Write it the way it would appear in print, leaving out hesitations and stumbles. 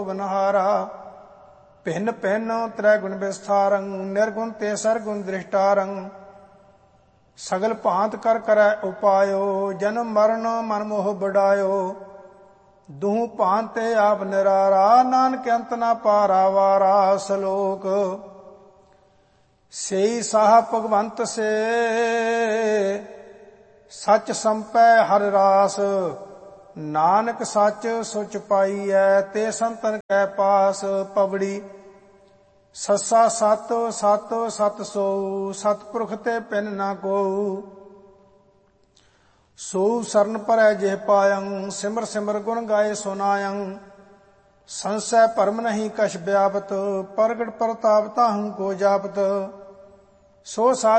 ਬਨਹਾਰਾ। ਭਿੰਨ ਭਿੰਨ ਤ੍ਰੈ ਗੁਣ ਵਿਸਥਾਰੰ, ਨਿਰਗੁਣ ਤੇ ਸਰਗੁਣ ਦ੍ਰਿਸ਼ਟਾਰੰ। ਸਗਲ ਭਾਂਤ ਕਰ ਕਰੈ ਉਪਾਇਓ, ਜਨਮ ਮਰਨ ਮਨ ਮੋਹ ਬਡਾਇਓ। ਦੂਹ ਭਾਂਤ ਤੇ ਆਪ ਨਿਰਾਰਾ, ਨਾਨਕ ਅੰਤ ਨਾ ਪਾਰਾਵਾਰਾ। ਸਲੋਕ ਸਈ ਸਾਹ ਭਗਵੰਤ ਸੇ, ਸਚ ਸੰਪੈ ਹਰਿ ਰਾਸ। ਨਾਨਕ ਸੱਚ ਸੁਚ ਪਾਈਐ, ਤੇ ਸੰਤਨ ਕੈ ਪਾਸ। ਪਵੜੀ ਸੱਸਾ ਸਤ ਸਤ ਸਤ ਸੋਊ, ਸਤਿਪੁਰਖ ਤੇ ਪਿੰਨ ਨਾ ਕੋਊ। ਸੋ ਸਰਨ ਪਰੈ ਜਿਹ ਪਾਇੰ, ਸਿਮਰ ਸਿਮਰ ਗੁਣ ਗਾਏ ਸੁਨਾਇੰ। ਸੰਸੈ ਭਰਮ ਨਹੀਂ ਕਛ ਵਿਆਪਤ, ਪ੍ਰਗਟ ਪ੍ਰਤਾਪ ਤਾਹੂ ਕੋ ਜਾਪਤ। ਸੋ